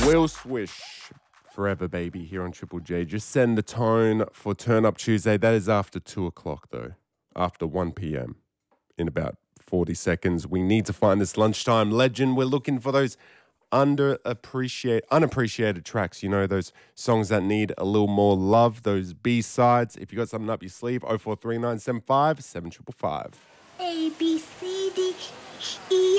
Will Swish, Forever Baby, here on Triple J. Just send the tone for Turn Up Tuesday. That is after 2 o'clock, though. After 1 p.m. in about 40 seconds. We need to find this lunchtime legend. We're looking for those unappreciated tracks. You know, those songs that need a little more love, those B-sides. If you got something up your sleeve, 043975 7555. A, B, C, D, E,